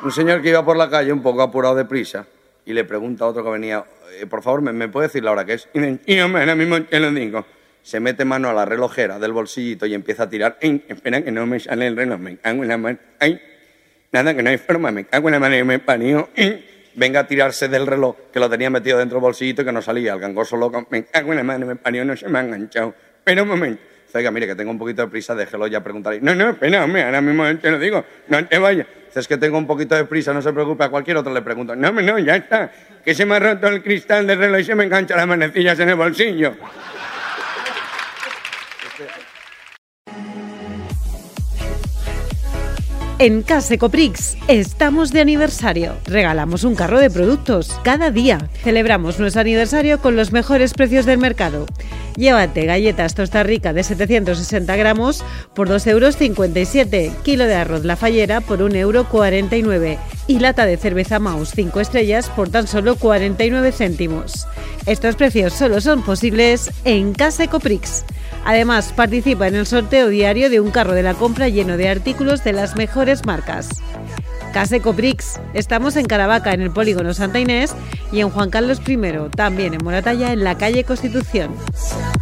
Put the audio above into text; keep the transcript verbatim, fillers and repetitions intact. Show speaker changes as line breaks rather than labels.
Un señor que iba por la calle un poco apurado de prisa y le pregunta a otro que venía, eh, por favor, ¿me, ¿me puede decir la hora que es? Y me y hombre, ahora mismo te lo digo. Se mete mano a la relojera del bolsillito y empieza a tirar. ¡Ay, espera que no me sale el reloj! Me cago en la mano. ¡Ay! Nada, que no hay forma. Me cago en la mano y me parió. ¡Ay! Venga a tirarse del reloj que lo tenía metido dentro del bolsillito y que no salía. El gangoso loco. Me cago en la mano, me parió, no se me ha enganchado. Pero un momento. Oiga, mire, que tengo un poquito de prisa, déjelo ya preguntar. No, no, espera, hombre, ahora mismo te lo digo. No te vayas. Es que tengo un poquito de prisa, no se preocupe, a cualquier otro le pregunto. No, no, ya está, que se me ha roto el cristal del reloj y se me engancha las manecillas en el bolsillo.
En Casecoprix estamos de aniversario. Regalamos un carro de productos cada día. Celebramos nuestro aniversario con los mejores precios del mercado. Llévate galletas Tosta Rica de setecientos sesenta gramos por dos euros cincuenta y siete, kilo de arroz La Fallera por un euro cuarenta y nueve y lata de cerveza Maus cinco estrellas por tan solo cuarenta y nueve céntimos. Estos precios solo son posibles en Casecoprix. Además, participa en el sorteo diario de un carro de la compra lleno de artículos de las mejores marcas. Casecoprix. Estamos en Caravaca, en el polígono Santa Inés, y en Juan Carlos primero, también en Moratalla, en la calle Constitución.